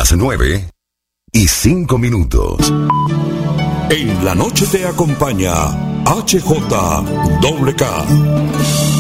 Las 9:05. En la noche te acompaña HJWK.